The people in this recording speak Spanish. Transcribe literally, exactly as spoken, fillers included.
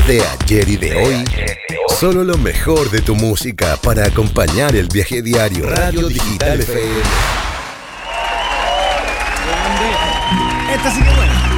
De ayer y de hoy, solo lo mejor de tu música para acompañar el viaje diario. Radio Digital F M. Esta sí que buena.